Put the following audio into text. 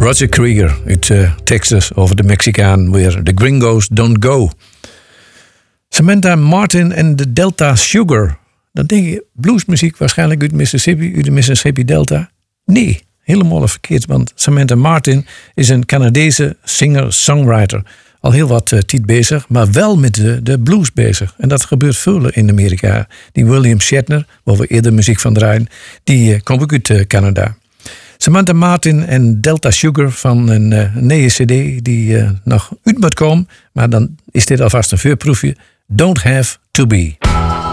Roger Krieger uit Texas over de Mexicaan weer The Gringos Don't Go. Samantha Martin en de Delta Sugar. Dan denk je bluesmuziek waarschijnlijk uit de Mississippi Delta. Nee, helemaal verkeerd, want Samantha Martin is een Canadese singer-songwriter. Al heel wat tijd bezig, maar wel met de blues bezig. En dat gebeurt veel in Amerika. Die William Shatner, waar we eerder muziek van draaien, die komt ook uit Canada. Samantha Martin en Delta Sugar van een nieuwe cd die nog uit moet komen. Maar dan is dit alvast een voorproefje. Don't Have To Be.